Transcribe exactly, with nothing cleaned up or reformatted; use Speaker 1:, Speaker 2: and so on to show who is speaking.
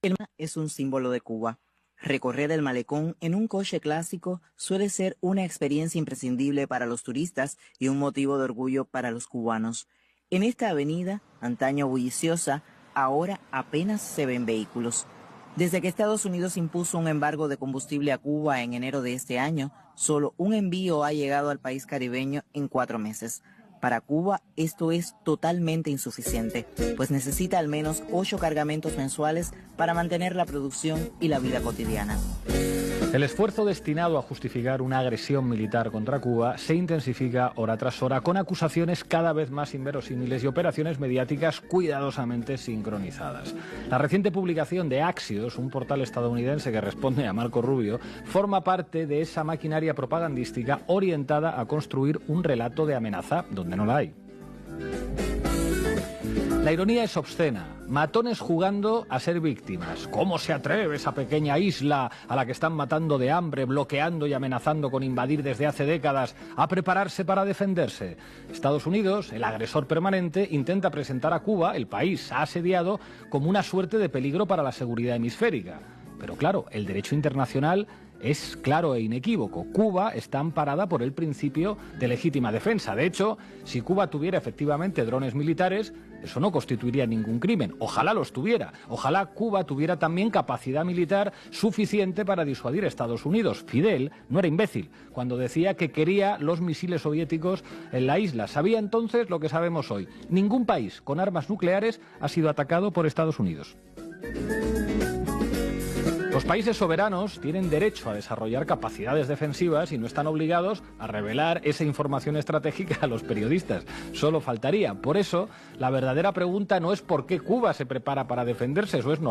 Speaker 1: El mar es un símbolo de Cuba. Recorrer el malecón en un coche clásico suele ser una experiencia imprescindible para los turistas y un motivo de orgullo para los cubanos. En esta avenida, antaño bulliciosa, ahora apenas se ven vehículos. Desde que Estados Unidos impuso un embargo de combustible a Cuba en enero de este año, solo un envío ha llegado al país caribeño en cuatro meses. Para Cuba esto es totalmente insuficiente, pues necesita al menos ocho cargamentos mensuales para mantener la producción y la vida cotidiana.
Speaker 2: El esfuerzo destinado a justificar una agresión militar contra Cuba se intensifica hora tras hora con acusaciones cada vez más inverosímiles y operaciones mediáticas cuidadosamente sincronizadas. La reciente publicación de Axios, un portal estadounidense que responde a Marco Rubio, forma parte de esa maquinaria propagandística orientada a construir un relato de amenaza donde no la hay. La ironía es obscena. Matones jugando a ser víctimas. ¿Cómo se atreve esa pequeña isla a la que están matando de hambre, bloqueando y amenazando con invadir desde hace décadas, a prepararse para defenderse? Estados Unidos, el agresor permanente, intenta presentar a Cuba, el país asediado, como una suerte de peligro para la seguridad hemisférica. Pero claro, el derecho internacional es claro e inequívoco. Cuba está amparada por el principio de legítima defensa. De hecho, si Cuba tuviera efectivamente drones militares, eso no constituiría ningún crimen. Ojalá los tuviera. Ojalá Cuba tuviera también capacidad militar suficiente para disuadir a Estados Unidos. Fidel no era imbécil cuando decía que quería los misiles soviéticos en la isla. Sabía entonces lo que sabemos hoy. Ningún país con armas nucleares ha sido atacado por Estados Unidos. Los países soberanos tienen derecho a desarrollar capacidades defensivas y no están obligados a revelar esa información estratégica a los periodistas. Solo faltaría. Por eso, la verdadera pregunta no es por qué Cuba se prepara para defenderse, eso es normal.